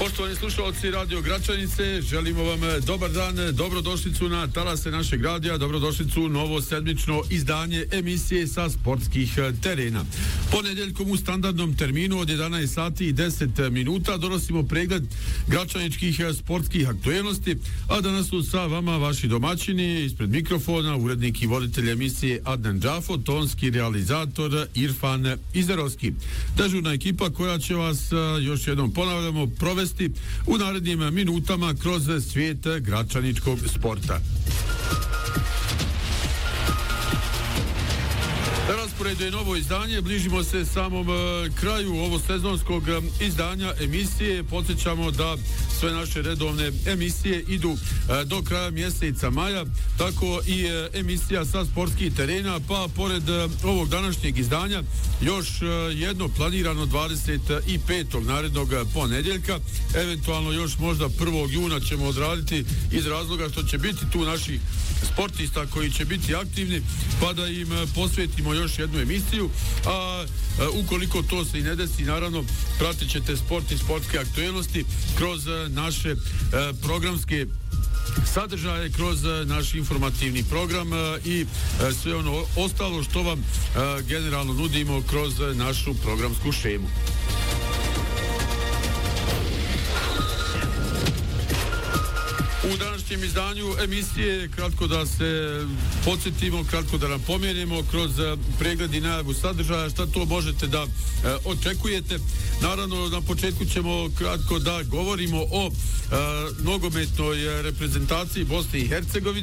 Poštovani slušalci Radio Gračanice, želimo vam dobar dan, dobrodošlicu na talase našeg radija, dobrodošlicu u novo sedmično izdanje emisije sa sportskih terena. Ponedeljkom u standardnom terminu od 11 sati i 10 minuta donosimo pregled gračaničkih sportskih aktuelnosti, a danas su sa vama vaši domaćini, ispred mikrofona, urednik i voditelj emisije Adnan Džafo, tonski realizator Irfan Izerovski. Dežurna ekipa koja će vas, još jednom ponavljamo, provesti u narednim minutama kroz svijet gračaničkog sporta. Na rasporedu je novo izdanje, bližimo se samom kraju ovo sezonskog izdanja emisije. Podsjećamo da sve naše redovne emisije idu do kraja mjeseca maja, tako i emisija sa sportskih terena, pa pored ovog današnjeg izdanja još jedno planirano 25. narednog ponedjeljka, eventualno još možda 1. juna ćemo odraditi iz razloga što će biti tu naših sportista koji će biti aktivni, pa da im posvetimo još jednu emisiju, a ukoliko to se i ne desi, naravno pratit ćete sport i sportske aktuelnosti kroz naše programske sadržaje, kroz naš informativni program i sve ono ostalo što vam generalno nudimo kroz našu programsku šemu. U današnjem izdanju emisije, kratko da se podsjetimo, kratko da nam pomjerimo kroz pregled i najavu sadržaja, šta to možete da očekujete. Naravno, na početku ćemo kratko da govorimo o nogometnoj reprezentaciji Bosne i Hercegovine.